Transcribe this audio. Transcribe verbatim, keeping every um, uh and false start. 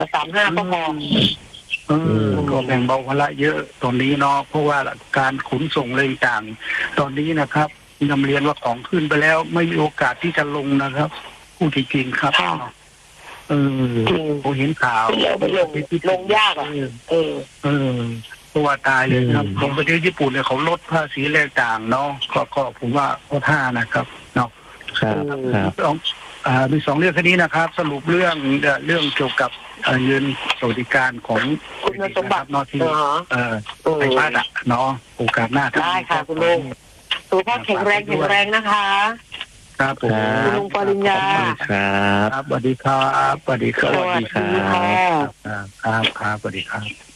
สามห้าก็พอเออก็แบ่งเบาภาระเยอะตอนนี้เนาะเพราะว่าการขนส่งอะไรต่างตอนนี้นะครับนำเรียนว่าของขึ้นไปแล้วไม่มีโอกาสที่จะลงนะครับพูดจริงๆครับเออผมเห็นข่าวลงลงยากอ่ะเออเออตัวตายเลยครับของประเทศญี่ปุ่นเนี่ยเขาลดภาษีแรงต่างเนาะก็ก็ผมว่าข้อท่านะครับเนาะครับครับสองอ่ามีสองเรื่องแค่นี้นะครับสรุปเรื่องเรื่องเกี่ยวกับเงินสวัสดิการของคุณสมบัติเนาะที่เอ่อไฟฟ้าอ่ะเนาะโอกาสหน้าได้ค่ะคุณลุงสุขภาพแข็งแรงแข็งแรงนะคะครับผมคุณลุงปริญญาครับสวัสดีครับสวัสดีครับสวัสดีค่ะครับครับสวัสดีครับ